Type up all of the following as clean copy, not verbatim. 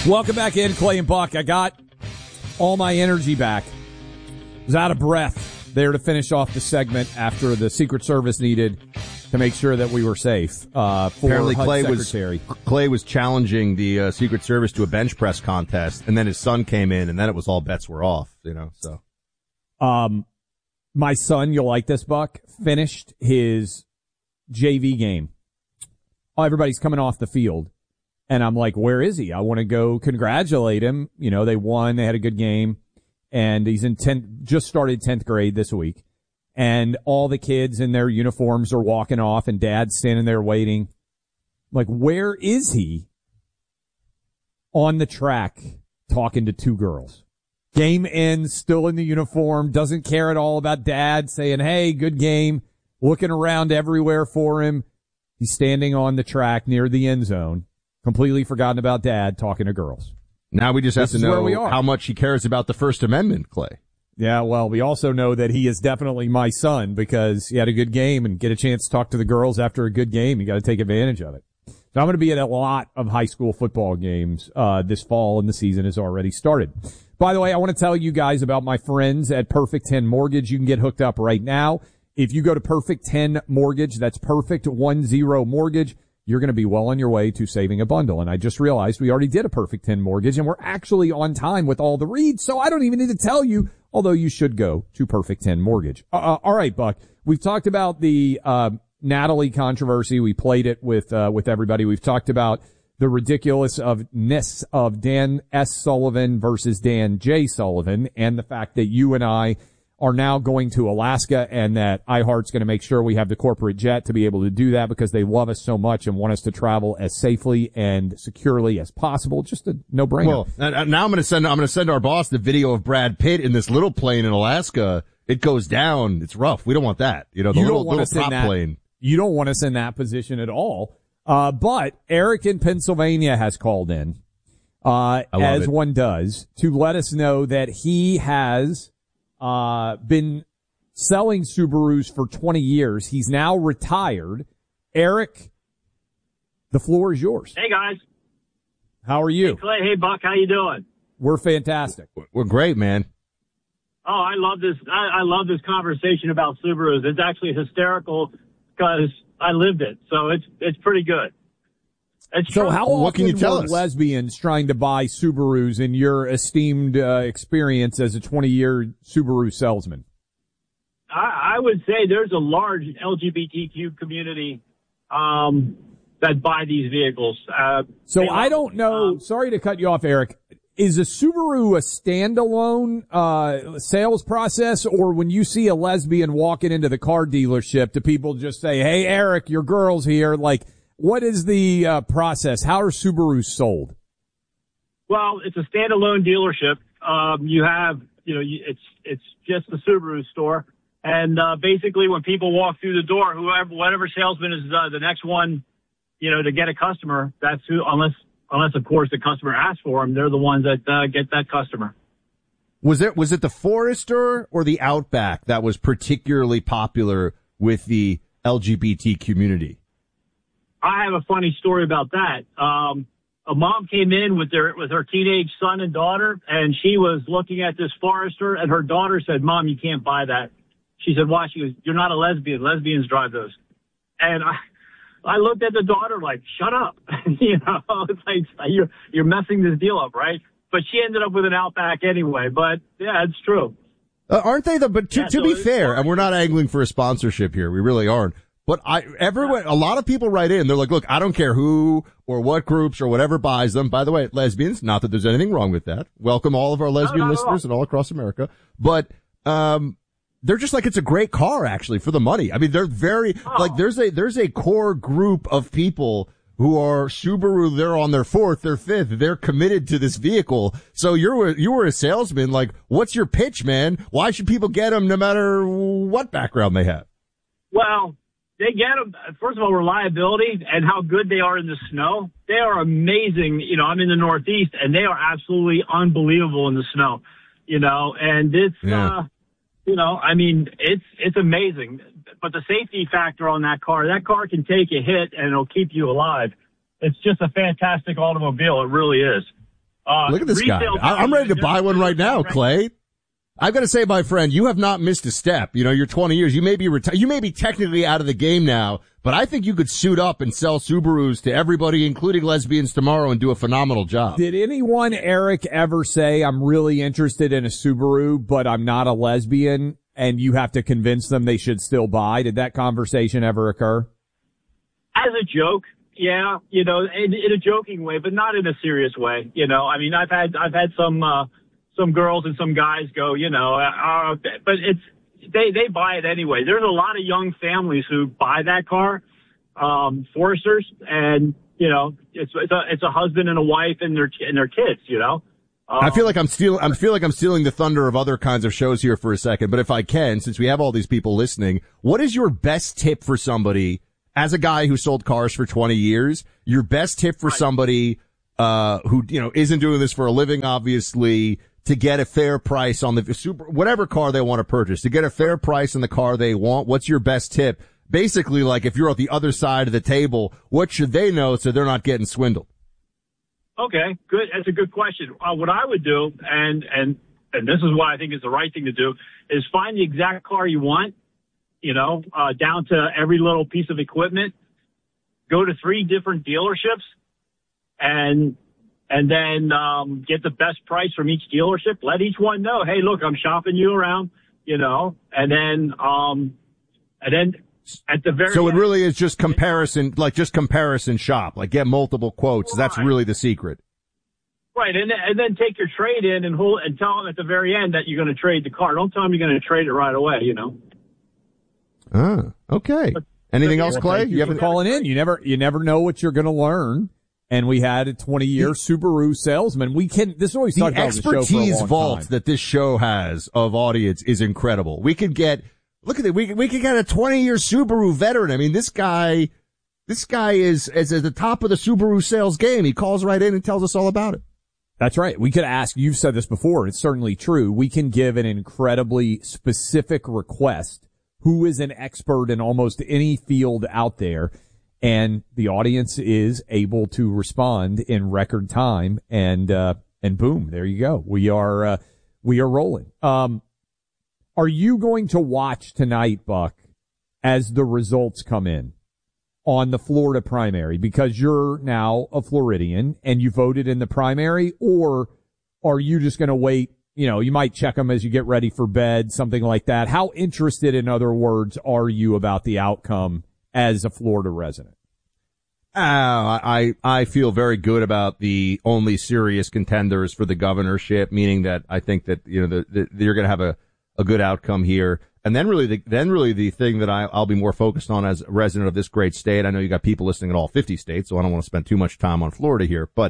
Welcome back in, Clay and Buck. I got all my energy back. I was out of breath there to finish off the segment after the Secret Service needed to make sure that we were safe. For apparently, HUD Clay was challenging the Secret Service to a bench press contest, and then his son came in, and then it was all bets were off. So. My son, you'll like this, Buck, finished his JV game. Oh, everybody's coming off the field. And I'm like, where is he? I want to go congratulate him. You know, they won. They had a good game. And he's just started 10th grade this week. And all the kids in their uniforms are walking off and dad's standing there waiting. I'm like, where is he? On the track talking to two girls. Game ends, still in the uniform, doesn't care at all about dad, saying, hey, good game, looking around everywhere for him. He's standing on the track near the end zone, completely forgotten about dad, talking to girls. Now we just have to know how much he cares about the First Amendment, Clay. Yeah, well, we also know that he is definitely my son because he had a good game and get a chance to talk to the girls after a good game. You got to take advantage of it. So I'm going to be at a lot of high school football games this fall, and the season has already started. By the way, I want to tell you guys about my friends at Perfect 10 Mortgage. You can get hooked up right now. If you go to Perfect 10 Mortgage, that's Perfect 10 Mortgage, you're going to be well on your way to saving a bundle. And I just realized we already did a Perfect 10 Mortgage, and we're actually on time with all the reads, so I don't even need to tell you, although you should go to Perfect 10 Mortgage. All right, Buck. We've talked about the Natalie controversy. We played it with everybody. We've talked about the ridiculousness of Dan S. Sullivan versus Dan J. Sullivan, and the fact that you and I are now going to Alaska, and that iHeart's going to make sure we have the corporate jet to be able to do that because they love us so much and want us to travel as safely and securely as possible. Just a no-brainer. Well, now I'm going to send our boss the video of Brad Pitt in this little plane in Alaska. It goes down. It's rough. We don't want that. The little prop plane. You don't want us in that position at all. But Eric in Pennsylvania has called in, as one does, to let us know that he has been selling Subarus for 20 years. He's now retired. Eric, the floor is yours. Hey, guys. How are you? Hey, Clay. Hey, Buck. How you doing? We're fantastic. We're great, man. Oh, I love this. I love this conversation about Subarus. It's actually hysterical because I lived it, so it's pretty good. So how often were lesbians trying to buy Subarus in your esteemed experience as a 20-year Subaru salesman? I would say there's a large LGBTQ community that buy these vehicles. So I don't know. Sorry to cut you off, Eric. Is a Subaru a standalone sales process, or when you see a lesbian walking into the car dealership, do people just say, hey, Eric, your girl's here? Like, what is the process? How are Subarus sold? Well, it's a standalone dealership. You have, it's just the Subaru store. And basically when people walk through the door, whatever salesman is the next one, to get a customer, that's who, unless of course the customer asks for them, they're the ones that get that customer. Was it the Forester or the Outback that was particularly popular with the LGBT community? I have a funny story about that. A mom came in with her teenage son and daughter, and she was looking at this Forester, and her daughter said, "Mom, you can't buy that." She said, "Why?" She goes, "You're not a lesbian. Lesbians drive those." And I looked at the daughter like, "Shut up." It's like you're messing this deal up, right? But she ended up with an Outback anyway. But yeah, it's true. Aren't they but to be fair, and we're not angling for a sponsorship here. We really aren't. But a lot of people write in. They're like, look, I don't care who or what groups or whatever buys them. By the way, lesbians, not that there's anything wrong with that. Welcome all of our lesbian listeners and all across America. But, they're just like, it's a great car actually for the money. I mean, they're very, there's a core group of people who are Subaru. They're on their fourth, their fifth. They're committed to this vehicle. So you were a salesman. Like, what's your pitch, man? Why should people get them no matter what background they have? Well, they get them, first of all, reliability and how good they are in the snow. They are amazing. I'm in the Northeast, and they are absolutely unbelievable in the snow, and it's, it's amazing. But the safety factor on that car can take a hit and it'll keep you alive. It's just a fantastic automobile. It really is. Look at this guy. I'm ready to buy one right now, Clay. I've got to say, my friend, you have not missed a step. You know, you're 20 years. You may be you may be technically out of the game now, but I think you could suit up and sell Subarus to everybody, including lesbians, tomorrow and do a phenomenal job. Did anyone, Eric, ever say, I'm really interested in a Subaru, but I'm not a lesbian, and you have to convince them they should still buy? Did that conversation ever occur? As a joke, yeah, you know, in a joking way, but not in a serious way. You know, I mean, I've had some girls and some guys go, you know, but they buy it anyway. There's a lot of young families who buy that car, Foresters, and you know, it's a husband and a wife and their kids, you know. I feel like I'm stealing the thunder of other kinds of shows here for a second, but if I can, since we have all these people listening, what is your best tip for somebody, as a guy who sold cars for 20 years, your best tip for somebody who, you know, isn't doing this for a living, obviously, to get a fair price on the whatever car they want to purchase, to get a fair price on the car they want? What's your best tip? Basically, like, if you're at the other side of the table, what should they know so they're not getting swindled? Okay, good. That's a good question. What I would do, and this is what I think is the right thing to do, is find the exact car you want, you know, down to every little piece of equipment. Go to 3 different dealerships and then get the best price from each dealership. Let each one know, hey, look, I'm shopping you around, you know, and then at the very So it end, really is just comparison shop, like get multiple quotes. Right. That's really the secret. Right, and then take your trade in and tell them at the very end that you're going to trade the car. Don't tell them you're going to trade it right away, you know. Ah, okay. Anything else, Clay? You haven't calling in. You never know what you're going to learn. And we had a 20-year Subaru salesman. This is what we talked about. The expertise vault that this show has of audience is incredible. We could get, look at it. We could get a 20-year Subaru veteran. I mean, this guy is at the top of the Subaru sales game. He calls right in and tells us all about it. That's right. We could ask, you've said this before, it's certainly true. We can give an incredibly specific request. Who is an expert in almost any field out there? And the audience is able to respond in record time, and boom, there you go. We are rolling. Are you going to watch tonight, Buck, as the results come in on the Florida primary, because you're now a Floridian and you voted in the primary, or are you just going to wait? You know, you might check them as you get ready for bed, something like that. How interested, in other words, are you about the outcome as a Florida resident? I feel very good about the only serious contenders for the governorship, meaning that I think that, you know, you're going to have a good outcome here. And then really the thing that I'll be more focused on as a resident of this great state. I know you got people listening in all 50 states, so I don't want to spend too much time on Florida here, but,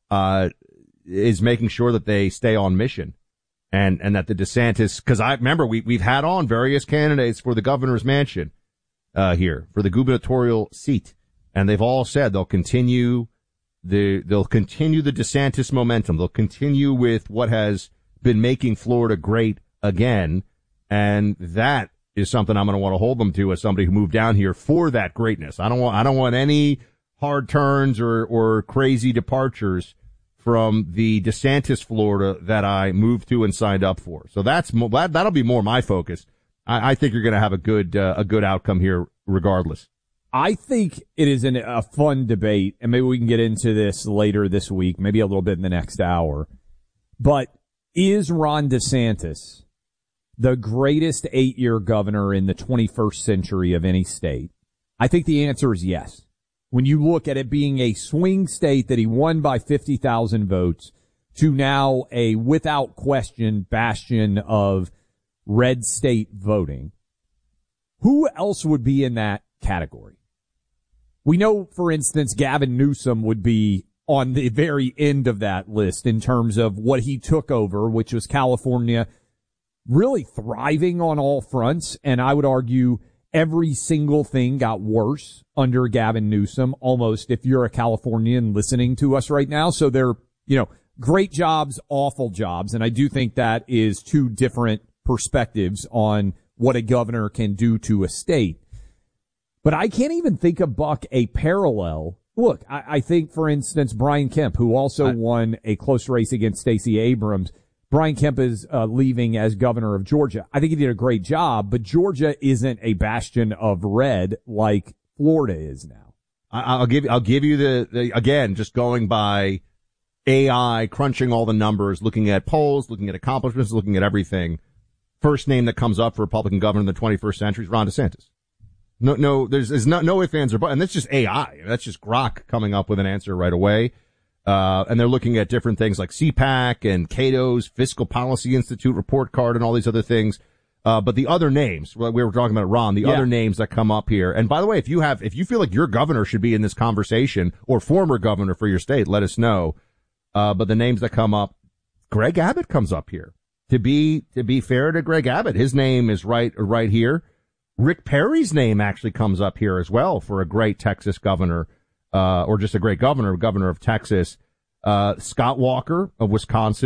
is making sure that they stay on mission. And that the DeSantis, cause I remember we've had on various candidates for the governor's mansion, here for the gubernatorial seat. And they've all said they'll continue the DeSantis momentum. They'll continue with what has been making Florida great again. And that is something I'm going to want to hold them to as somebody who moved down here for that greatness. I don't want any hard turns or crazy departures from the DeSantis Florida that I moved to and signed up for. So that'll be more my focus. I think you're going to have a good outcome here regardless. I think it is a fun debate, and maybe we can get into this later this week, maybe a little bit in the next hour. But is Ron DeSantis the greatest 8-year governor in the 21st century of any state? I think the answer is yes. When you look at it being a swing state that he won by 50,000 votes to now a without question bastion of red state voting, who else would be in that category? We know, for instance, Gavin Newsom would be on the very end of that list in terms of what he took over, which was California really thriving on all fronts. And I would argue every single thing got worse under Gavin Newsom, almost, if you're a Californian listening to us right now. So they're, great jobs, awful jobs. And I do think that is two different perspectives on what a governor can do to a state. But I can't even think of, Buck, a parallel Look, I think, for instance, Brian Kemp, who also won a close race against Stacey Abrams, Brian Kemp is leaving as governor of Georgia. I think he did a great job, but Georgia isn't a bastion of red like Florida is now. I'll give you the again, just going by AI, crunching all the numbers, looking at polls, looking at accomplishments, looking at everything. First name that comes up for Republican governor in the 21st century is Ron DeSantis. There's no ifs, ands, or buts. And that's just AI. That's just Grok coming up with an answer right away. And they're looking at different things like CPAC and Cato's Fiscal Policy Institute report card and all these other things. But the other names, we were talking about Ron, the other names that come up here. And by the way, if you feel like your governor should be in this conversation or former governor for your state, let us know. But the names that come up, Greg Abbott comes up here. To be fair to Greg Abbott, his name is right here. Rick Perry's name actually comes up here as well for a great Texas governor, or just a great governor of Texas. Scott Walker of Wisconsin.